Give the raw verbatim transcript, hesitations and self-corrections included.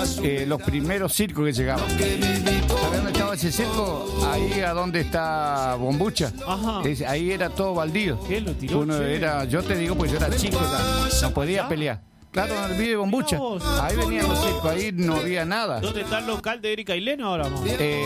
eh, los primeros circos que llegaban. ¿Sabes dónde estaba ese circo? Ahí a donde está Bombucha. Ajá. Es, ahí era todo baldío. ¿Qué lo tiró? Uno che? era, yo te digo, pues yo era chico, no podía pelear. Claro, en el video Bombucha. Ahí venían los circos, ahí no había nada. ¿Dónde está el local de Erika y Leno ahora, mamá? Eh,